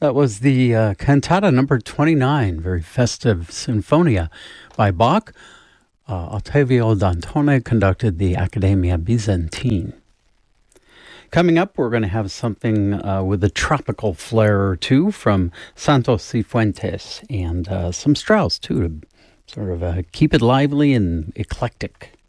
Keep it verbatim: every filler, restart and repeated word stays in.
That was the uh, cantata number twenty-nine, very festive Sinfonia by Bach. Uh, Ottavio Dantone conducted the Accademia Byzantine. Coming up, we're going to have something uh, with a tropical flair or two from Santos Cifuentes and uh, some Strauss, too, to sort of uh, keep it lively and eclectic.